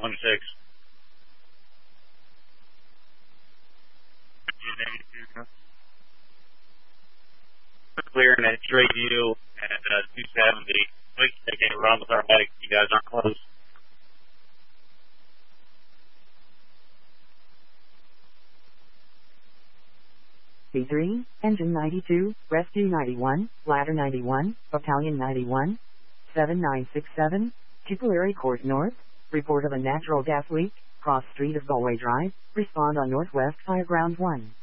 1-6. Clearing at Trade View at 270. We can take a run with our medic. You guys aren't close. B3, Engine 92, Rescue 91, Ladder 91, Battalion 91, 7967, Tipperary Court North, report of a natural gas leak, cross street of Galway Drive, respond on Northwest Fire Ground 1.